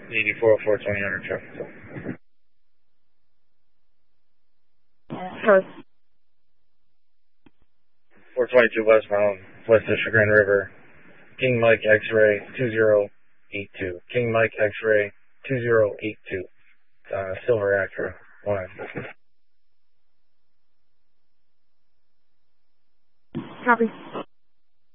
8404 2000 traffic. First. 422 westbound, West District Grand River. King Mike X-ray 2082. King Mike X-ray 2082. Silver Acura. 1. Copy.